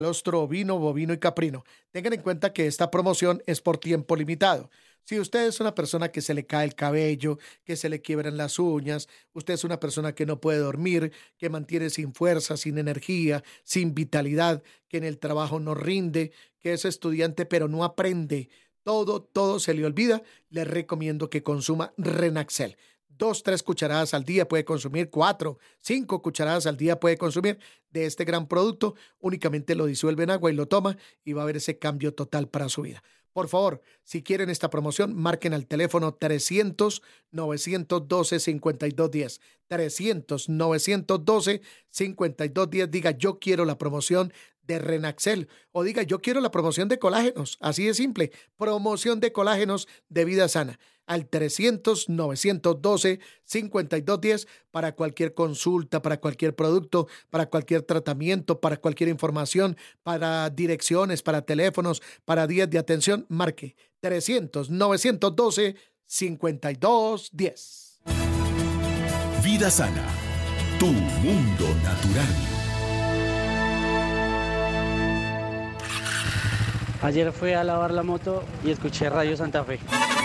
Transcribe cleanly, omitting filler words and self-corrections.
Colostro ovino, bovino y caprino. Tengan en cuenta que esta promoción es por tiempo limitado. Si usted es una persona que se le cae el cabello, que se le quiebran las uñas, usted es una persona que no puede dormir, que mantiene sin fuerza, sin energía, sin vitalidad, que en el trabajo no rinde, que es estudiante pero no aprende, todo se le olvida, le recomiendo que consuma Renaxel. 2, 3 cucharadas al día puede consumir, 4, 5 cucharadas al día puede consumir de este gran producto. Únicamente lo disuelve en agua y lo toma y va a ver ese cambio total para su vida. Por favor, si quieren esta promoción, marquen al teléfono 300-912-5210. 300-912-5210. Diga, yo quiero la promoción de Renaxel o diga, yo quiero la promoción de colágenos. Así de simple, promoción de colágenos de Vida Sana. Al 300-912-5210 para cualquier consulta, para cualquier producto, para cualquier tratamiento, para cualquier información, para direcciones, para teléfonos, para días de atención. Marque 300-912-5210. Vida Sana, tu mundo natural. Ayer fui a lavar la moto y escuché Radio Santa Fe.